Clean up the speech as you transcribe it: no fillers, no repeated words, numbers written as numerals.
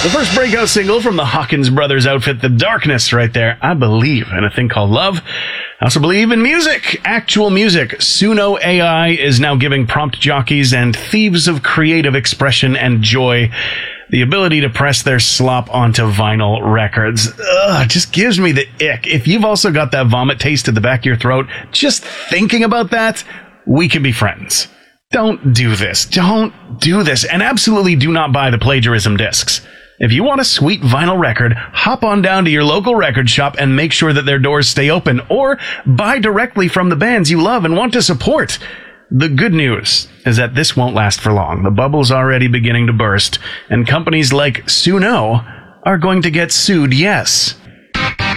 The first breakout single from the Hawkins Brothers outfit, The Darkness, right there. I believe in a thing called love. I also believe in music, actual music. Suno AI is now giving prompt jockeys and thieves of creative expression and joy the ability to press their slop onto vinyl records. Ugh, it just gives me the ick. If you've also got that vomit taste at the back of your throat, just thinking about that, we can be friends. Don't do this. Don't do this. And absolutely do not buy the plagiarism discs. If you want a sweet vinyl record, hop on down to your local record shop and make sure that their doors stay open, or buy directly from the bands you love and want to support. The good news is that this won't last for long. The bubble's already beginning to burst, and companies like Suno are going to get sued, yes.